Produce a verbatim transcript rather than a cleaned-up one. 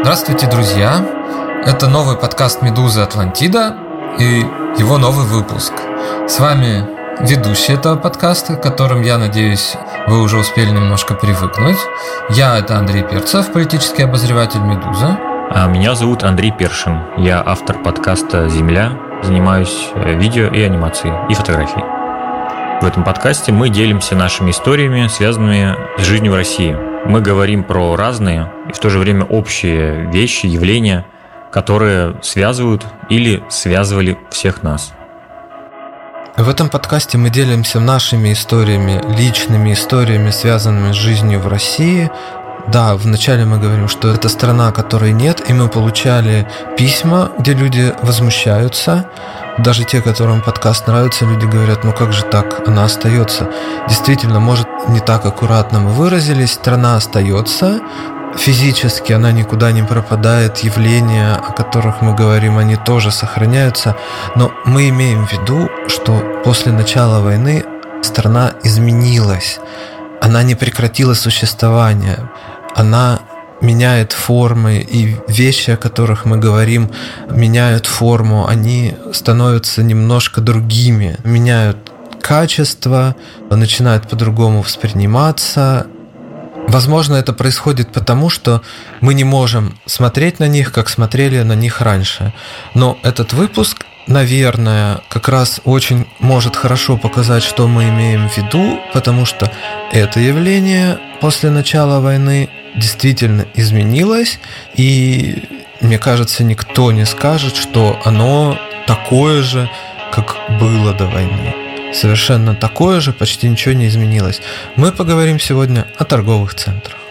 Здравствуйте, друзья! Это новый подкаст «Медузы Атлантида» и его новый выпуск. С вами ведущий этого подкаста, к которым, я надеюсь, вы уже успели немножко привыкнуть. Я – это Андрей Перцев, политический обозреватель «Медузы». А меня зовут Андрей Першин. Я автор подкаста «Земля», занимаюсь видео и анимацией, и фотографией. В этом подкасте мы делимся нашими историями, связанными с жизнью в России. Мы говорим про разные и в то же время общие вещи, явления, которые связывают или связывали всех нас. В этом подкасте мы делимся нашими историями, личными историями, связанными с жизнью в России. Да, вначале мы говорим, что это страна, которой нет, и мы получали письма, где люди возмущаются. Даже те, которым подкаст нравится, люди говорят, ну как же так, она остается. Действительно, может, не так аккуратно мы выразились, страна остается. Физически она никуда не пропадает, явления, о которых мы говорим, они тоже сохраняются. Но мы имеем в виду, что после начала войны страна изменилась. Она не прекратила существование. Она меняет формы, и вещи, о которых мы говорим, меняют форму, они становятся немножко другими, меняют качество, начинают по-другому восприниматься. Возможно, это происходит потому, что мы не можем смотреть на них, как смотрели на них раньше. Но этот выпуск, наверное, как раз очень может хорошо показать, что мы имеем в виду, потому что это явление после начала войны действительно изменилось, и, мне кажется, никто не скажет, что оно такое же, как было до войны. Совершенно такое же, почти ничего не изменилось. Мы поговорим сегодня о торговых центрах.